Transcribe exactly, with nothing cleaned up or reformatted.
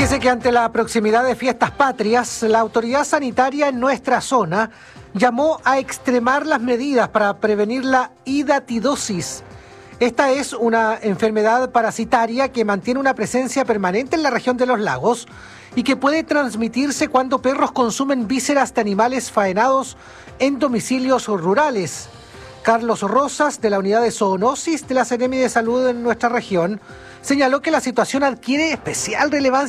Fíjese que ante la proximidad de fiestas patrias, la autoridad sanitaria en nuestra zona llamó a extremar las medidas para prevenir la hidatidosis. Esta es una enfermedad parasitaria que mantiene una presencia permanente en la región de los lagos y que puede transmitirse cuando perros consumen vísceras de animales faenados en domicilios rurales. Carlos Rosas, de la unidad de zoonosis de la Seremi de Salud en nuestra región, señaló que la situación adquiere especial relevancia